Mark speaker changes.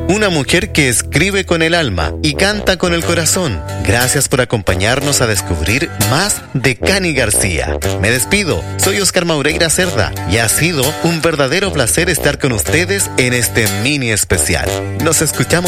Speaker 1: Una mujer que escribe con el alma y canta con el corazón. Gracias por acompañarnos a descubrir más de Cani García. Me despido, soy Oscar Maureira Cerda y ha sido un verdadero placer estar con ustedes en este mini especial. Nos escuchamos